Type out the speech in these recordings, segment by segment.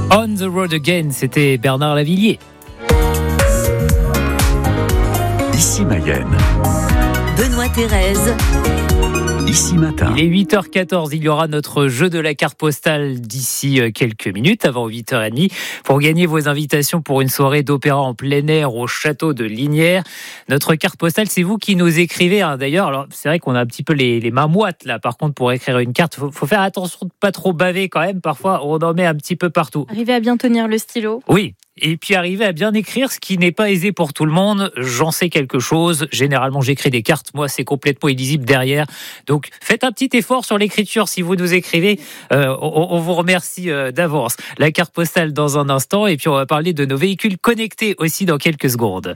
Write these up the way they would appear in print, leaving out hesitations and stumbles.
On the Road Again, c'était Bernard Lavilliers. Ici Mayenne. Benoît Thérèse. Ici Matin. Il est 8h14, il y aura notre jeu de la carte postale d'ici quelques minutes, avant 8h30, pour gagner vos invitations pour une soirée d'opéra en plein air au château de Lignières. Notre carte postale, c'est vous qui nous écrivez, hein. D'ailleurs, alors, c'est vrai qu'on a un petit peu les mains moites là. Par contre, pour écrire une carte, faut faire attention de ne pas trop baver quand même. Parfois, on en met un petit peu partout. Arrivez à bien tenir le stylo. Oui. Et puis arriver à bien écrire, ce qui n'est pas aisé pour tout le monde. J'en sais quelque chose. Généralement, j'écris des cartes. Moi, c'est complètement illisible derrière. Donc, faites un petit effort sur l'écriture si vous nous écrivez. On vous remercie d'avance. La carte postale dans un instant. Et puis, on va parler de nos véhicules connectés aussi dans quelques secondes.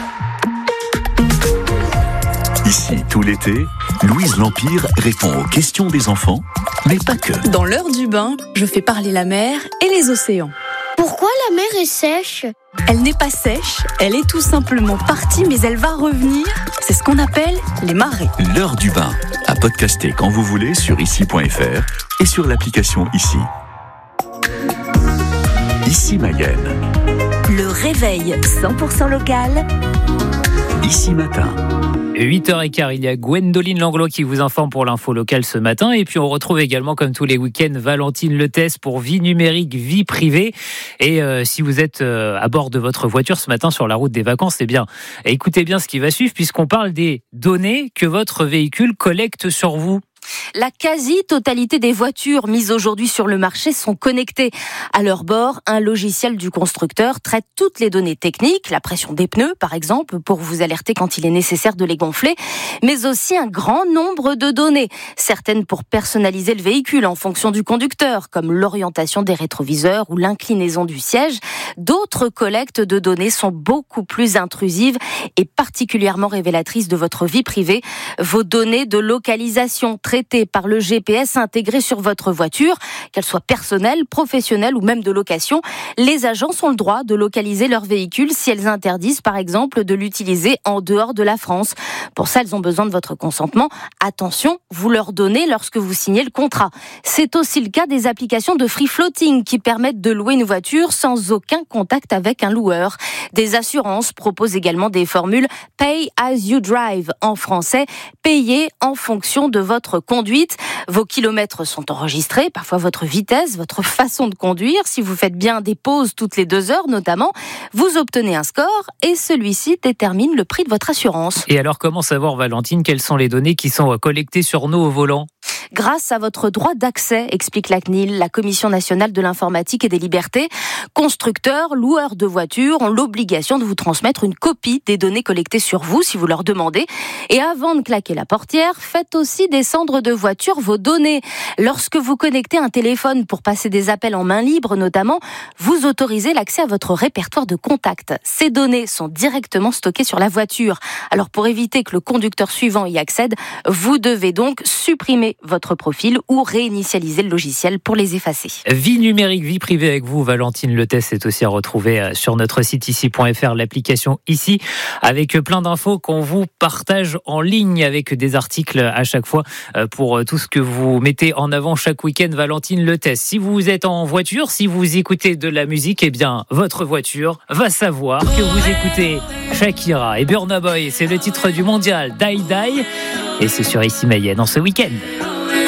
Ici, tout l'été, Louise L'Empire répond aux questions des enfants, mais pas que. Dans l'heure du bain, je fais parler la mer et les océans. Pourquoi la mer est sèche ? Elle n'est pas sèche, elle est tout simplement partie, mais elle va revenir. C'est ce qu'on appelle les marées. L'heure du bain, à podcaster quand vous voulez sur ici.fr et sur l'application Ici. Ici Mayenne. Le réveil 100% local. Ici Matin. 8h15, il y a Gwendoline Langlois qui vous informe pour l'info locale ce matin. Et puis on retrouve également, comme tous les week-ends, Valentine Letès pour vie numérique, vie privée. Et si vous êtes à bord de votre voiture ce matin sur la route des vacances, eh bien, écoutez bien ce qui va suivre puisqu'on parle des données que votre véhicule collecte sur vous. La quasi-totalité des voitures mises aujourd'hui sur le marché sont connectées. À leur bord, un logiciel du constructeur traite toutes les données techniques, la pression des pneus par exemple, pour vous alerter quand il est nécessaire de les gonfler, mais aussi un grand nombre de données, certaines pour personnaliser le véhicule en fonction du conducteur, comme l'orientation des rétroviseurs ou l'inclinaison du siège. D'autres collectes de données sont beaucoup plus intrusives et particulièrement révélatrices de votre vie privée. Vos données de localisation traitées par le GPS intégré sur votre voiture, qu'elles soient personnelles, professionnelles ou même de location. Les agences ont le droit de localiser leur véhicule si elles interdisent par exemple de l'utiliser en dehors de la France. Pour ça, elles ont besoin de votre consentement. Attention, vous leur donnez lorsque vous signez le contrat. C'est aussi le cas des applications de free floating qui permettent de louer une voiture sans aucun contact avec un loueur. Des assurances proposent également des formules Pay as you drive, en français, payer en fonction de votre conduite. Vos kilomètres sont enregistrés, parfois votre vitesse, votre façon de conduire. Si vous faites bien des pauses toutes les 2 heures notamment, vous obtenez un score et celui-ci détermine le prix de votre assurance. Et alors, comment savoir, Valentine, quelles sont les données qui sont collectées sur nous au volant ? Grâce à votre droit d'accès, explique la CNIL, la Commission nationale de l'informatique et des libertés. Constructeurs, loueurs de voitures ont l'obligation de vous transmettre une copie des données collectées sur vous si vous leur demandez. Et avant de claquer la portière, faites aussi descendre de voiture vos données. Lorsque vous connectez un téléphone pour passer des appels en main libre notamment, vous autorisez l'accès à votre répertoire de contacts. Ces données sont directement stockées sur la voiture. Alors pour éviter que le conducteur suivant y accède, vous devez donc supprimer votre profil ou réinitialiser le logiciel pour les effacer. Vie numérique, vie privée avec vous, Valentine Letès est aussi à retrouver sur notre site ici.fr, l'application Ici, avec plein d'infos qu'on vous partage en ligne avec des articles à chaque fois pour tout ce que vous mettez en avant chaque week-end, Valentine Letès. Si vous êtes en voiture, si vous écoutez de la musique, eh bien, votre voiture va savoir que vous écoutez Shakira et Burna Boy. C'est le titre du mondial, Die Die, et c'est sur Ici Mayenne en ce week-end.